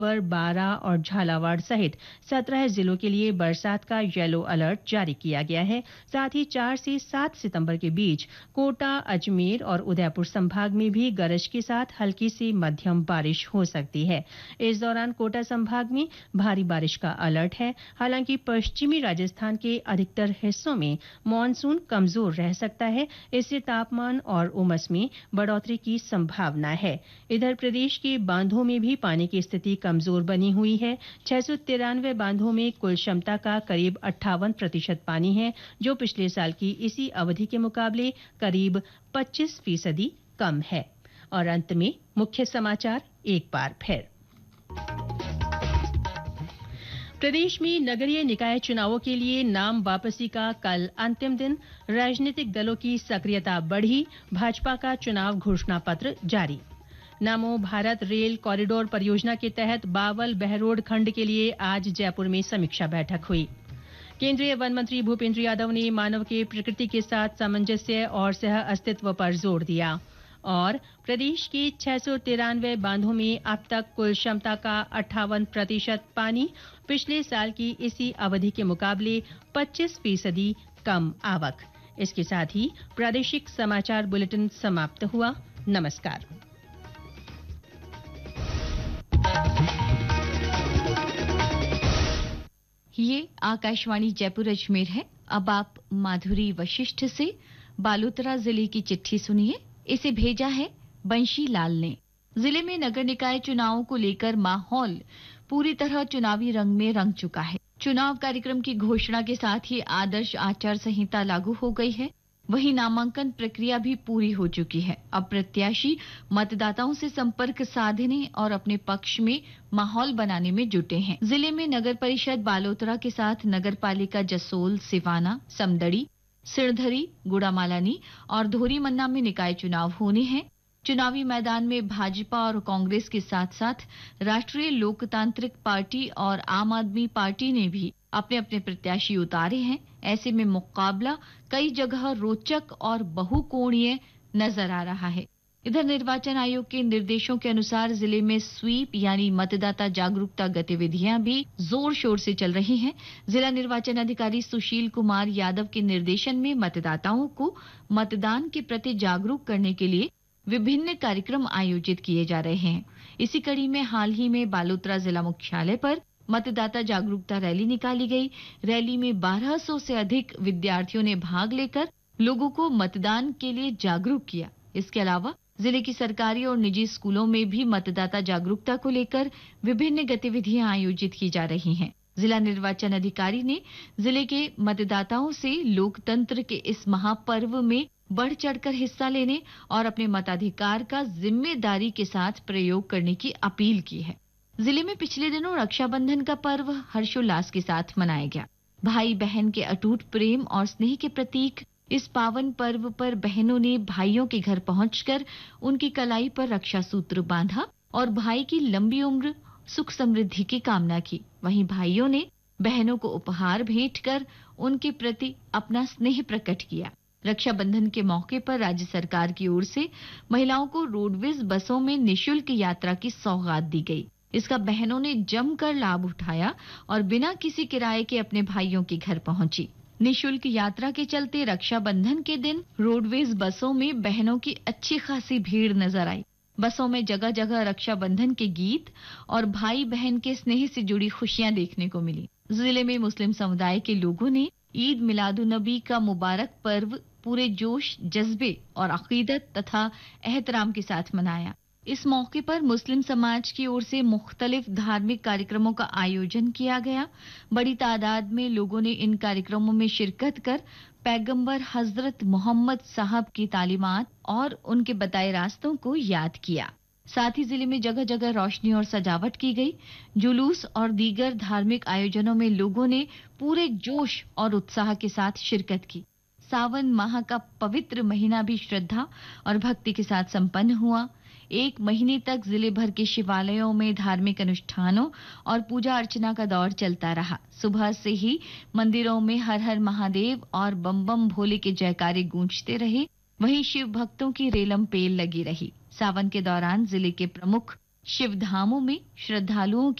बारां और झालावाड़ सहित 17 जिलों के लिए बरसात का येलो अलर्ट जारी किया गया है। साथ ही 4 से 7 सितंबर के बीच कोटा, अजमेर और उदयपुर संभाग में भी गरज के साथ हल्की से मध्यम बारिश हो सकती है। इस दौरान कोटा संभाग में भारी बारिश का अलर्ट है। हालांकि पश्चिमी राजस्थान के अधिकतर हिस्सों में मानसून कमजोर रह सकता है। इससे तापमान और उमस में बढ़ोतरी की संभावना है। इधर प्रदेश के बांधों में भी पानी की स्थिति कमजोर बनी हुई है। 693 बांधों में कुल क्षमता का करीब 58% पानी है, जो पिछले साल की इसी अवधि के मुकाबले करीब 25% कम है। और अंत में मुख्य समाचार एक बार फिर। प्रदेश में नगरीय निकाय चुनावों के लिए नाम वापसी का कल अंतिम दिन। राजनीतिक दलों की सक्रियता बढ़ी। भाजपा का चुनाव घोषणा पत्र जारी। नमो भारत रेल कॉरिडोर परियोजना के तहत बावल बहरोड खंड के लिए आज जयपुर में समीक्षा बैठक हुई। केंद्रीय वन मंत्री भूपेंद्र यादव ने मानव के प्रकृति के साथ सामंजस्य और सह अस्तित्व पर जोर दिया। और प्रदेश के 693 बांधों में अब तक कुल क्षमता का 58% पानी, पिछले साल की इसी अवधि के मुकाबले 25% कम आवक। इसके साथ ही प्रादेशिक समाचार बुलेटिन समाप्त हुआ। नमस्कार। ये आकाशवाणी जयपुर अजमेर है। अब आप माधुरी वशिष्ठ से बालोतरा जिले की चिट्ठी सुनिए। इसे भेजा है बंशी लाल ने। जिले में नगर निकाय चुनावों को लेकर माहौल पूरी तरह चुनावी रंग में रंग चुका है। चुनाव कार्यक्रम की घोषणा के साथ ही आदर्श आचार संहिता लागू हो गई है। वहीं नामांकन प्रक्रिया भी पूरी हो चुकी है। अब प्रत्याशी मतदाताओं से संपर्क साधने और अपने पक्ष में माहौल बनाने में जुटे हैं। जिले में नगर परिषद बालोतरा के साथ नगर पालिका जसोल, सिवाना, समदड़ी, सिरधरी, गुड़ामालानी और धोरीमन्ना में निकाय चुनाव होने हैं। चुनावी मैदान में भाजपा और कांग्रेस के साथ साथ राष्ट्रीय लोकतांत्रिक पार्टी और आम आदमी पार्टी ने भी अपने अपने प्रत्याशी उतारे हैं। ऐसे में मुकाबला कई जगह रोचक और बहुकोणीय नजर आ रहा है। इधर निर्वाचन आयोग के निर्देशों के अनुसार जिले में स्वीप यानी मतदाता जागरूकता गतिविधियां भी जोर शोर से चल रही हैं। जिला निर्वाचन अधिकारी सुशील कुमार यादव के निर्देशन में मतदाताओं को मतदान के प्रति जागरूक करने के लिए विभिन्न कार्यक्रम आयोजित किए जा रहे हैं। इसी कड़ी में हाल ही में बालोतरा जिला मुख्यालय पर मतदाता जागरूकता रैली निकाली गई। रैली में 1200 से अधिक विद्यार्थियों ने भाग लेकर लोगों को मतदान के लिए जागरूक किया। इसके अलावा जिले की सरकारी और निजी स्कूलों में भी मतदाता जागरूकता को लेकर विभिन्न गतिविधियां आयोजित की जा रही हैं। जिला निर्वाचन अधिकारी ने जिले के मतदाताओं से लोकतंत्र के इस महापर्व में बढ़ चढ़कर हिस्सा लेने और अपने मताधिकार का जिम्मेदारी के साथ प्रयोग करने की अपील की है। जिले में पिछले दिनों रक्षाबंधन का पर्व हर्षोल्लास के साथ मनाया गया। भाई बहन के अटूट प्रेम और स्नेह के प्रतीक इस पावन पर्व पर बहनों ने भाइयों के घर पहुंचकर उनकी कलाई पर रक्षा सूत्र बांधा और भाई की लंबी उम्र, सुख समृद्धि की कामना की। वहीं भाइयों ने बहनों को उपहार भेंट कर उनके प्रति अपना स्नेह प्रकट किया। रक्षाबंधन के मौके पर राज्य सरकार की ओर से महिलाओं को रोडवेज बसों में निःशुल्क यात्रा की सौगात दी गई। इसका बहनों ने जमकर लाभ उठाया और बिना किसी किराए के अपने भाइयों के घर पहुंची। निःशुल्क यात्रा के चलते रक्षाबंधन के दिन रोडवेज बसों में बहनों की अच्छी खासी भीड़ नजर आई। बसों में जगह जगह रक्षाबंधन के गीत और भाई बहन के स्नेह से जुड़ी खुशियां देखने को मिली। जिले में मुस्लिम समुदाय के लोगों ने ईद मिलादुन्नबी का मुबारक पर्व पूरे जोश, जज्बे और अकीदत तथा एहतराम के साथ मनाया। इस मौके पर मुस्लिम समाज की ओर से मुख्तलिफ धार्मिक कार्यक्रमों का आयोजन किया गया। बड़ी तादाद में लोगों ने इन कार्यक्रमों में शिरकत कर पैगंबर हजरत मोहम्मद साहब की तालीमात और उनके बताए रास्तों को याद किया। साथ ही जिले में जगह जगह रोशनी और सजावट की गई। जुलूस और दीगर धार्मिक आयोजनों में लोगों ने पूरे जोश और उत्साह के साथ शिरकत की। सावन माह का पवित्र महीना भी श्रद्धा और भक्ति के साथ संपन्न हुआ। एक महीने तक जिले भर के शिवालयों में धार्मिक अनुष्ठानों और पूजा अर्चना का दौर चलता रहा। सुबह से ही मंदिरों में हर हर महादेव और बम बम भोले के जयकारे गूंजते रहे। वहीं शिव भक्तों की रेलम पेल लगी रही। सावन के दौरान जिले के प्रमुख शिव धामों में श्रद्धालुओं